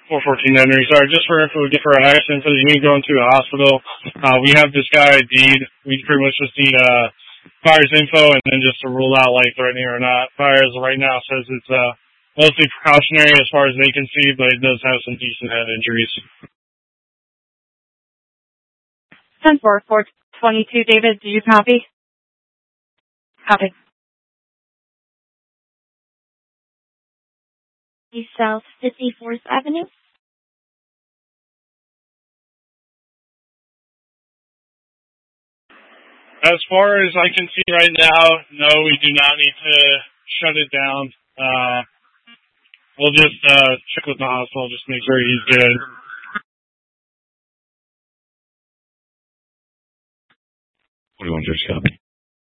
414 Henry. Sorry, just for an accident, so you need to go into a hospital. We have this guy ID'd. We pretty much just need fire's info and then just to rule out like threatening or not. Fire as right now says it's mostly precautionary as far as they can see, but it does have some decent head injuries. 10-4-4-22, David, do you copy? Copy. East South 54th Avenue. As far as I can see right now, no, we do not need to shut it down. We'll just check with the hospital, just make sure he's good. 41 just copy.